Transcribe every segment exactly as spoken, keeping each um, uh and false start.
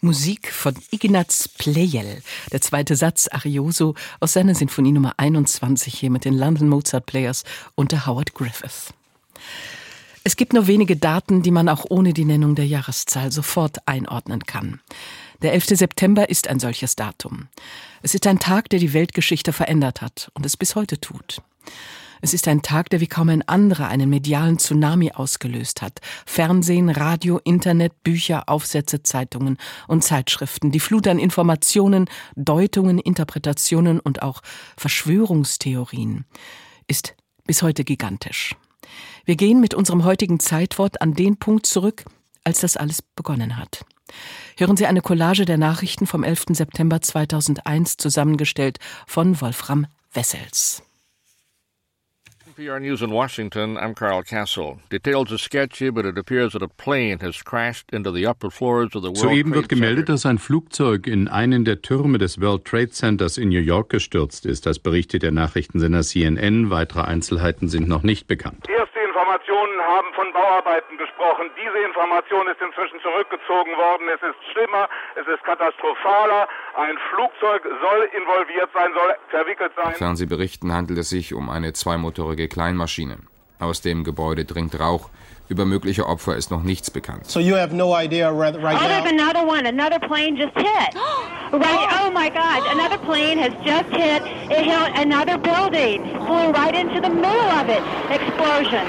Musik von Ignaz Pleyel, der zweite Satz Arioso aus seiner Sinfonie Nummer einundzwanzig hier mit den London Mozart Players unter Howard Griffith. Es gibt nur wenige Daten, die man auch ohne die Nennung der Jahreszahl sofort einordnen kann. Der elfte September ist ein solches Datum. Es ist ein Tag, der die Weltgeschichte verändert hat und es bis heute tut. Es ist ein Tag, der wie kaum ein anderer einen medialen Tsunami ausgelöst hat. Fernsehen, Radio, Internet, Bücher, Aufsätze, Zeitungen und Zeitschriften. Die Flut an Informationen, Deutungen, Interpretationen und auch Verschwörungstheorien ist bis heute gigantisch. Wir gehen mit unserem heutigen Zeitwort an den Punkt zurück, als das alles begonnen hat. Hören Sie eine Collage der Nachrichten vom elften September zweitausendeins, zusammengestellt von Wolfram Wessels. N P R News in Washington, I'm Carl Castle. Details are sketchy, but it appears that a plane has crashed into the upper floors of the World Trade Center. Soeben wird gemeldet, dass ein Flugzeug in einen der Türme des World Trade Centers in New York gestürzt ist. Das berichtet der Nachrichtensender C N N. Weitere Einzelheiten sind noch nicht bekannt. Erste Informationen haben von Bauarbeiten gesprochen. Diese Information ist inzwischen zurückgezogen worden. Es ist schlimmer, es ist katastrophaler. Ein Flugzeug soll involviert sein, soll verwickelt sein. Nach Fernsehberichten handelt es sich um eine zweimotorige Kleinmaschine. Aus dem Gebäude dringt Rauch. Über mögliche Opfer ist noch nichts bekannt. So you have no idea right, right now? Oh, there's another one. Another plane just hit. Right. Oh my God! Another plane has just hit. It hit another building. Flew right into the middle of it. Explosion.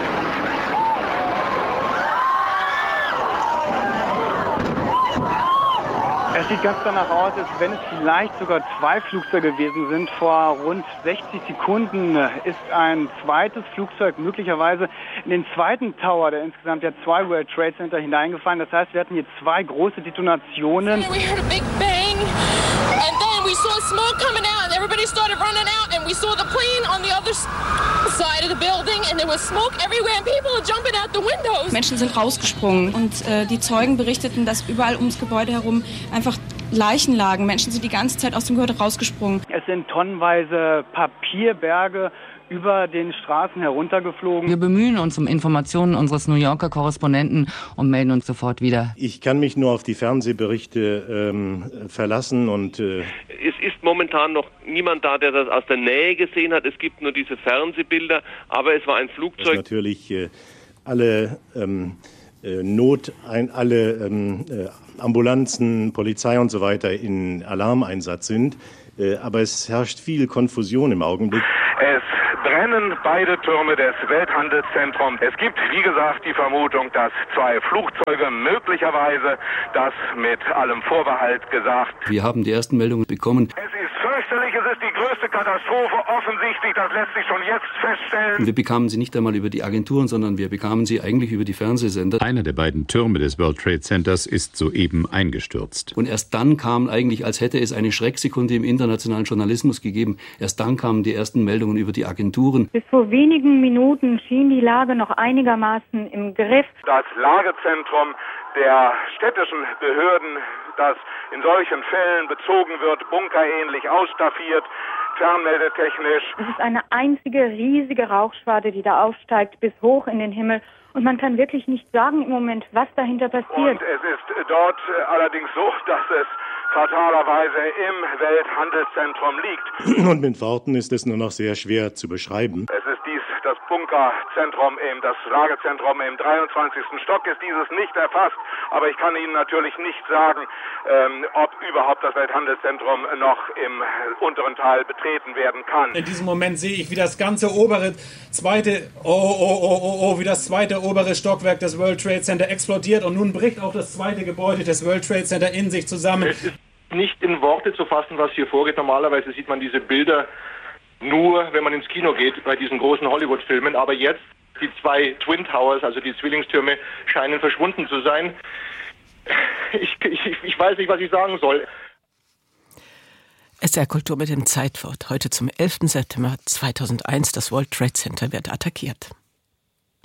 Es sieht ganz danach aus, als wenn es vielleicht sogar zwei Flugzeuge gewesen sind. Vor rund sechzig Sekunden ist ein zweites Flugzeug möglicherweise in den zweiten Tower der insgesamt der zwei World Trade Center hineingefallen. Das heißt, wir hatten hier zwei große Detonationen. We heard a big bang and then we saw smoke coming out and everybody started running out and we saw the plane on the other side of the building and there was smoke everywhere and people are jumping out the windows. Menschen sind rausgesprungen und äh, die Zeugen berichteten, dass überall ums Gebäude herum einfach Leichen lagen. Menschen sind die ganze Zeit aus dem Gebäude rausgesprungen. Es sind tonnenweise Papierberge über den Straßen heruntergeflogen. Wir bemühen uns um Informationen unseres New Yorker Korrespondenten und melden uns sofort wieder. Ich kann mich nur auf die Fernsehberichte ähm, verlassen und äh es ist momentan noch niemand da, der das aus der Nähe gesehen hat. Es gibt nur diese Fernsehbilder, aber es war ein Flugzeug. Natürlich äh, alle ähm, äh, Not, ein, alle ähm, äh, Ambulanzen, Polizei und so weiter in Alarmeinsatz sind. Äh, aber es herrscht viel Konfusion im Augenblick. Es brennen beide Türme des Welthandelszentrums. Es gibt, wie gesagt, die Vermutung, dass zwei Flugzeuge möglicherweise, das mit allem Vorbehalt gesagt. Wir haben die ersten Meldungen bekommen. Es ist fürchterlich, es ist die größte Katastrophe, offensichtlich, das lässt sich schon jetzt feststellen. Wir bekamen sie nicht einmal über die Agenturen, sondern wir bekamen sie eigentlich über die Fernsehsender. Einer der beiden Türme des World Trade Centers ist soeben eingestürzt. Und erst dann kam eigentlich, als hätte es eine Schrecksekunde im internationalen Journalismus gegeben, erst dann kamen die ersten Meldungen über die Agenturen. Bis vor wenigen Minuten schien die Lage noch einigermaßen im Griff. Das Lagezentrum der städtischen Behörden, das in solchen Fällen bezogen wird, bunkerähnlich ausstaffiert, fernmeldetechnisch. Es ist eine einzige riesige Rauchschwade, die da aufsteigt bis hoch in den Himmel. Und man kann wirklich nicht sagen im Moment, was dahinter passiert. Und es ist dort allerdings so, dass es fatalerweise im Welthandelszentrum liegt. Und mit Worten ist es nur noch sehr schwer zu beschreiben. Es ist dies, das Bunkerzentrum, im, das Lagezentrum im dreiundzwanzigsten Stock ist dieses nicht erfasst. Aber ich kann Ihnen natürlich nicht sagen, ähm, ob überhaupt das Welthandelszentrum noch im unteren Teil betreten werden kann. In diesem Moment sehe ich, wie das ganze obere, zweite, oh, oh, oh, oh, oh, wie das zweite obere Stockwerk des World Trade Center explodiert und nun bricht auch das zweite Gebäude des World Trade Center in sich zusammen. Es ist nicht in Worte zu fassen, was hier vorgeht. Normalerweise sieht man diese Bilder nur, wenn man ins Kino geht, bei diesen großen Hollywood-Filmen. Aber jetzt, die zwei Twin Towers, also die Zwillingstürme, scheinen verschwunden zu sein. Ich, ich, ich weiß nicht, was ich sagen soll. S R Kultur mit dem Zeitwort. Heute zum elften September zweitausendeins. Das World Trade Center wird attackiert.